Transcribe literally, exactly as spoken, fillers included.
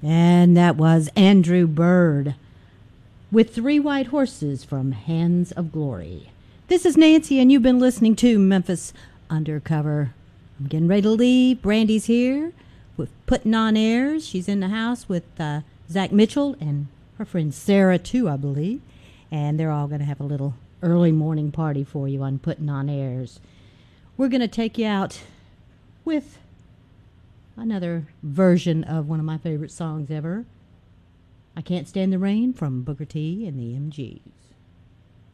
And that was Andrew Bird with Three White Horses from Hands of Glory. This is Nancy, and you've been listening to Memphis Undercover. I'm getting ready to leave. Brandy's here with Putting On Airs. She's in the house with uh, Zach Mitchell and her friend Sarah, too, I believe. And they're all going to have a little early morning party for you on Putting On Airs. We're going to take you out with another version of one of my favorite songs ever, I Can't Stand the Rain, from Booker T and the M Gs.